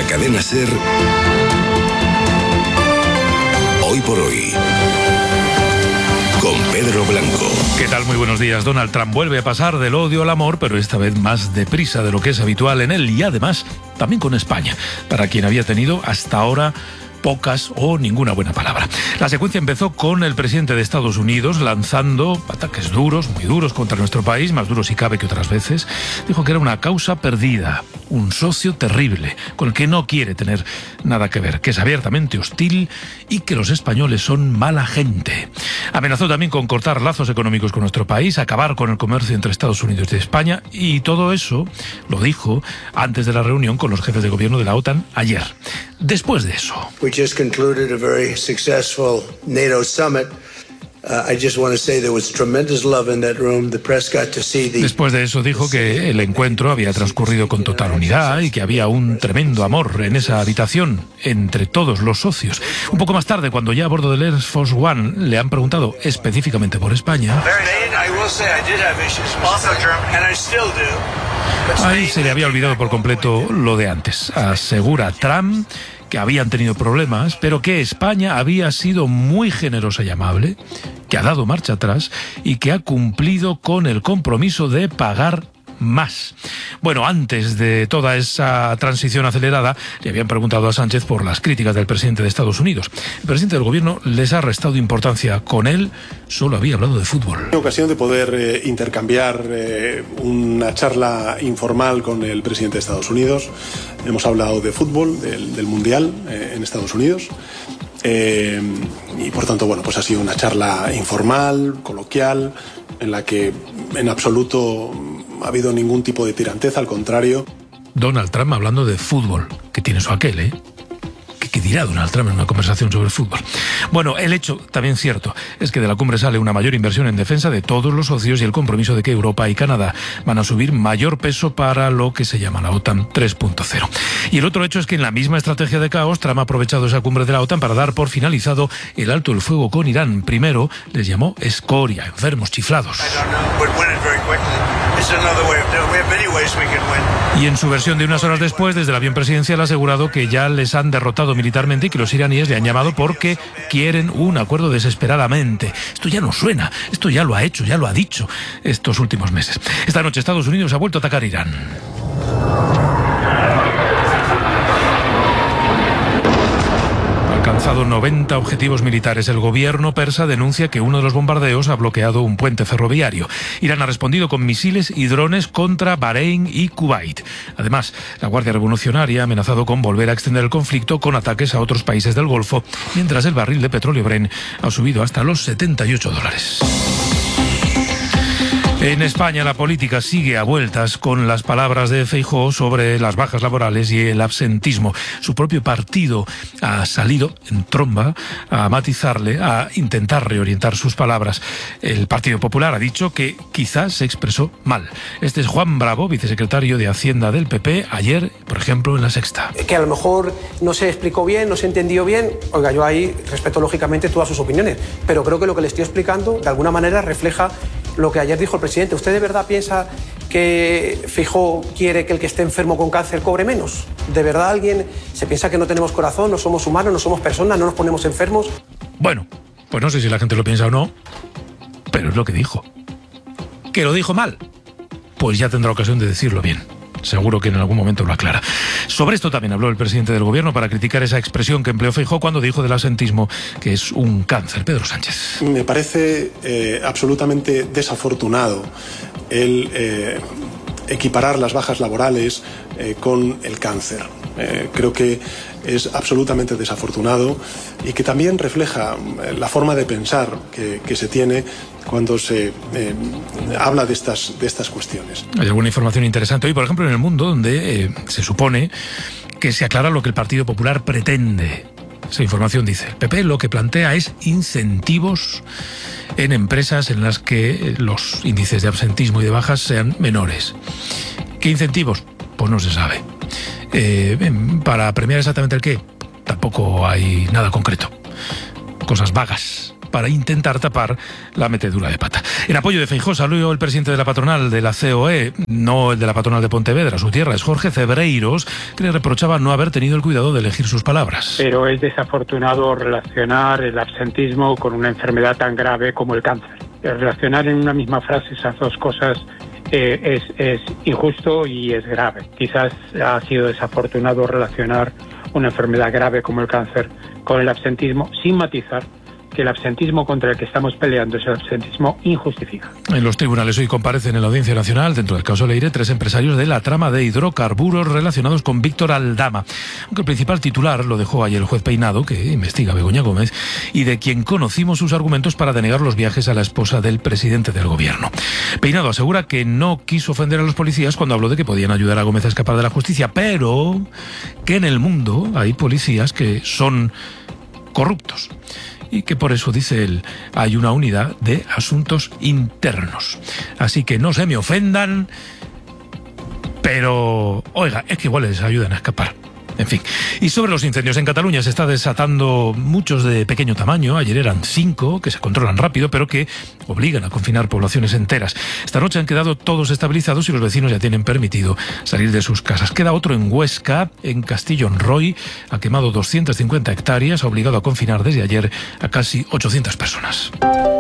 Cadena SER, Hoy por Hoy, con Pedro Blanco. ¿Qué tal? Muy buenos días. Donald Trump vuelve a pasar del odio al amor, pero esta vez más deprisa de lo que es habitual en él y además también con España, para quien había tenido hasta ahora pocas o ninguna buena palabra. La secuencia empezó con el presidente de Estados Unidos lanzando ataques duros, muy duros contra nuestro país, más duros si cabe que otras veces. Dijo que era una causa perdida, un socio terrible, con el que no quiere tener nada que ver, que es abiertamente hostil y que los españoles son mala gente. Amenazó también con cortar lazos económicos con nuestro país, acabar con el comercio entre Estados Unidos y España, y todo eso lo dijo antes de la reunión con los jefes de gobierno de la OTAN ayer. Después de eso, We just concluded a very successful NATO summit. I just want to say there was tremendous love in that room. The press got to see the... Después de eso dijo que el encuentro había transcurrido con total unidad y que había un tremendo amor en esa habitación entre todos los socios. Un poco más tarde, cuando ya a bordo del Air Force One le han preguntado específicamente por España, ahí se le había olvidado por completo lo de antes. Asegura Trump que habían tenido problemas, pero que España había sido muy generosa y amable, que ha dado marcha atrás y que ha cumplido con el compromiso de pagar más. Bueno, antes de toda esa transición acelerada, le habían preguntado a Sánchez por las críticas del presidente de Estados Unidos. El presidente del gobierno les ha restado importancia. Con él solo había hablado de fútbol. Tengo ocasión de poder intercambiar una charla informal con el presidente de Estados Unidos. Hemos hablado de fútbol, del Mundial en Estados Unidos. Y por tanto, bueno, pues ha sido una charla informal, coloquial, en la que en absoluto ha habido ningún tipo de tiranteza, al contrario. Donald Trump hablando de fútbol, que tiene su aquel, ¿eh? ¿Qué dirá Donald Trump en una conversación sobre fútbol? Bueno, el hecho, también cierto, es que de la cumbre sale una mayor inversión en defensa de todos los socios y el compromiso de que Europa y Canadá van a subir mayor peso para lo que se llama la OTAN 3.0. Y el otro hecho es que en la misma estrategia de caos, Trump ha aprovechado esa cumbre de la OTAN para dar por finalizado el alto el fuego con Irán. Primero les llamó escoria, enfermos, chiflados. Y en su versión de unas horas después, desde el avión presidencial ha asegurado que ya les han derrotado militarmente y que los iraníes le han llamado porque quieren un acuerdo desesperadamente. Esto ya no suena, esto ya lo ha hecho, ya lo ha dicho estos últimos meses. Esta noche Estados Unidos ha vuelto a atacar Irán. Alcanzado 90 objetivos militares. El gobierno persa denuncia que uno de los bombardeos ha bloqueado un puente ferroviario. Irán ha respondido con misiles y drones contra Bahrein y Kuwait. Además, la Guardia Revolucionaria ha amenazado con volver a extender el conflicto con ataques a otros países del Golfo, mientras el barril de petróleo Brent ha subido hasta los $78. En España la política sigue a vueltas con las palabras de Feijóo sobre las bajas laborales y el absentismo. Su propio partido ha salido en tromba a matizarle, a intentar reorientar sus palabras. El Partido Popular ha dicho que quizás se expresó mal. Este es Juan Bravo, vicesecretario de Hacienda del PP, ayer, por ejemplo, en La Sexta. Que a lo mejor no se explicó bien, no se entendió bien. Oiga, yo ahí respeto lógicamente todas sus opiniones, pero creo que lo que le estoy explicando de alguna manera refleja lo que ayer dijo el presidente. ¿Usted de verdad piensa que Feijóo quiere que el que esté enfermo con cáncer cobre menos? ¿De verdad alguien se piensa que no tenemos corazón, no somos humanos, no somos personas, no nos ponemos enfermos? Bueno, pues no sé si la gente lo piensa o no, pero es lo que dijo. ¿Que lo dijo mal? Pues ya tendrá ocasión de decirlo bien. Seguro que en algún momento lo aclara. Sobre esto también habló el presidente del gobierno para criticar esa expresión que empleó Feijóo cuando dijo del absentismo que es un cáncer. Pedro Sánchez. Me parece absolutamente desafortunado el equiparar las bajas laborales con el cáncer. Creo que es absolutamente desafortunado y que también refleja la forma de pensar que se tiene cuando se habla de estas cuestiones. Hay alguna información interesante hoy, por ejemplo, en El Mundo, donde se supone que se aclara lo que el Partido Popular pretende. Esa información dice: el PP lo que plantea es incentivos en empresas en las que los índices de absentismo y de bajas sean menores. ¿Qué incentivos? Pues no se sabe. Para premiar exactamente el qué, tampoco hay nada concreto. Cosas vagas. para intentar tapar la metedura de pata. En apoyo de Feijóo salió el presidente de la patronal de la COE, no el de la patronal de Pontevedra, su tierra, es Jorge Cebreiros, que le reprochaba no haber tenido el cuidado de elegir sus palabras. Pero es desafortunado relacionar el absentismo con una enfermedad tan grave como el cáncer. Relacionar en una misma frase esas dos cosas es injusto y es grave. Quizás ha sido desafortunado relacionar una enfermedad grave como el cáncer con el absentismo, sin matizar que el absentismo contra el que estamos peleando es el absentismo injustificado. En los tribunales hoy comparecen en la Audiencia Nacional, dentro del caso Leire, 3 empresarios de la trama de hidrocarburos relacionados con Víctor Aldama. Aunque el principal titular lo dejó ayer el juez Peinado, que investiga a Begoña Gómez, y de quien conocimos sus argumentos para denegar los viajes a la esposa del presidente del gobierno. Peinado asegura que no quiso ofender a los policías cuando habló de que podían ayudar a Gómez a escapar de la justicia, pero que en el mundo hay policías que son corruptos. Y que por eso, dice él, hay una unidad de asuntos internos. Así que no se me ofendan, pero, oiga, es que igual les ayudan a escapar. En fin. Y sobre los incendios en Cataluña se está desatando muchos de pequeño tamaño. Ayer eran 5, que se controlan rápido, pero que obligan a confinar poblaciones enteras. Esta noche han quedado todos estabilizados y los vecinos ya tienen permitido salir de sus casas. Queda otro en Huesca, en Castillon-Roy. Ha quemado 250 hectáreas, ha obligado a confinar desde ayer a casi 800 personas.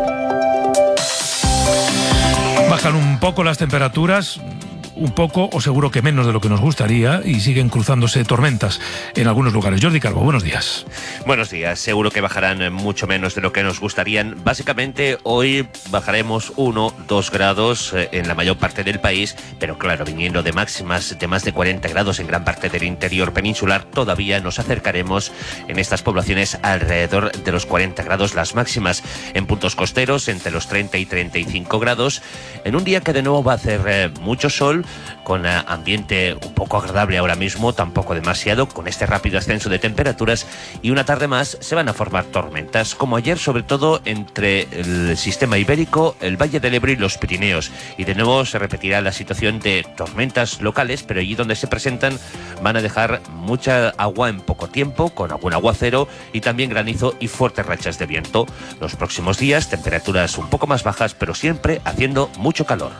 Bajan un poco las temperaturas, un poco o seguro que menos de lo que nos gustaría, y siguen cruzándose tormentas en algunos lugares. Jordi Calvo, buenos días. Buenos días. Seguro que bajarán mucho menos de lo que nos gustarían. Básicamente hoy bajaremos 1-2 grados en la mayor parte del país, pero claro, viniendo de máximas de más de 40 grados en gran parte del interior peninsular, todavía nos acercaremos en estas poblaciones alrededor de los 40 grados las máximas. En puntos costeros entre los 30 y 35 grados, en un día que de nuevo va a hacer mucho sol, con ambiente un poco agradable ahora mismo, tampoco demasiado, con este rápido ascenso de temperaturas, y una tarde más se van a formar tormentas, como ayer, sobre todo entre el sistema ibérico, el Valle del Ebro y los Pirineos, y de nuevo se repetirá la situación de tormentas locales, pero allí donde se presentan van a dejar mucha agua en poco tiempo, con algún aguacero y también granizo y fuertes rachas de viento. Los próximos días, temperaturas un poco más bajas, pero siempre haciendo mucho calor.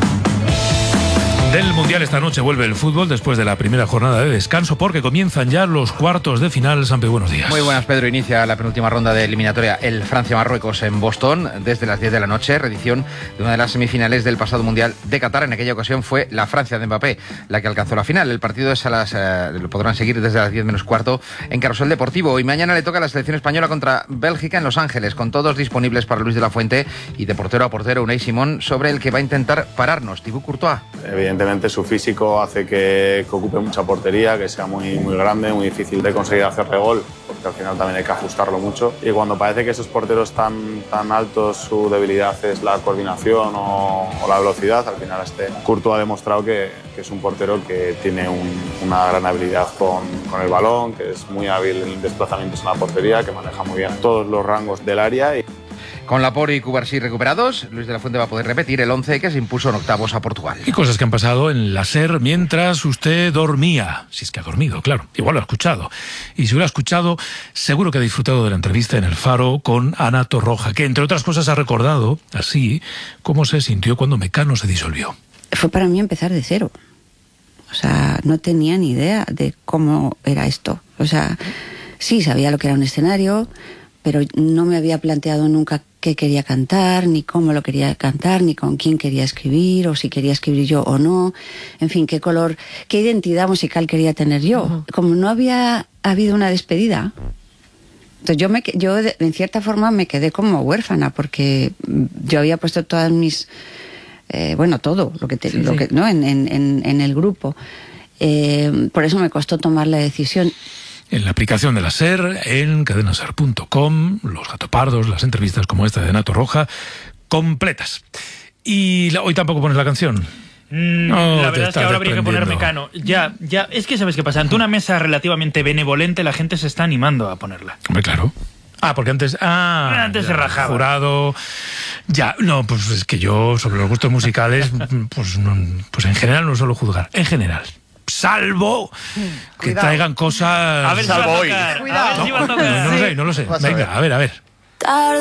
Del Mundial esta noche vuelve el fútbol después de la primera jornada de descanso, porque comienzan ya los cuartos de final. Sampe, buenos días. Muy buenas, Pedro. Inicia la penúltima ronda de eliminatoria, el Francia-Marruecos en Boston, desde las 10 de la noche, reedición de una de las semifinales del pasado Mundial de Qatar. En aquella ocasión fue la Francia de Mbappé la que alcanzó la final. El partido es lo podrán seguir desde las 10 menos cuarto en Carrusel Deportivo. Y mañana le toca a la selección española contra Bélgica en Los Ángeles, con todos disponibles para Luis de la Fuente y de portero a portero Unai Simón, sobre el que va a intentar pararnos Thibaut Courtois. Evidentemente su físico hace que ocupe mucha portería, que sea muy grande, muy difícil de conseguir hacerle gol, porque al final también hay que ajustarlo mucho. Y cuando parece que esos porteros tan altos, su debilidad es la coordinación o la velocidad, al final Courtois ha demostrado que es un portero que tiene una gran habilidad con el balón, que es muy hábil en desplazamientos en la portería, que maneja muy bien todos los rangos del área. Con Laporte y Cubarsí recuperados, Luis de la Fuente va a poder repetir el 11 que se impuso en octavos a Portugal. Y cosas que han pasado en la SER mientras usted dormía. Si es que ha dormido, claro. Igual lo ha escuchado. Y si lo ha escuchado, seguro que ha disfrutado de la entrevista en El Faro con Ana Torroja, que entre otras cosas ha recordado, así, cómo se sintió cuando Mecano se disolvió. Fue para mí empezar de cero. O sea, no tenía ni idea de cómo era esto. O sea, sí sabía lo que era un escenario, pero no me había planteado nunca qué quería cantar, ni cómo lo quería cantar, ni con quién quería escribir, o si quería escribir yo o no. En fin, qué color, qué identidad musical quería tener yo. Uh-huh. Como no había habido una despedida, entonces yo en cierta forma me quedé como huérfana, porque yo había puesto todas mis... todo lo que ¿no? en el grupo. Por eso me costó tomar la decisión. En la aplicación de la SER, en cadenaser.com, los gatopardos, las entrevistas como esta de Ana Torroja, completas. Y hoy tampoco pones la canción. No, la verdad es que ahora habría que poner Mecano. Ya, es que ¿sabes qué pasa? Ante una mesa relativamente benevolente, la gente se está animando a ponerla. Hombre, claro. Porque antes se rajaba. Jurado. Ya, no, pues es que yo sobre los gustos musicales, pues en general no suelo juzgar. En general. Salvo que traigan cosas... A ver si va a tocar. Cuidado. No lo sé. Venga, a ver.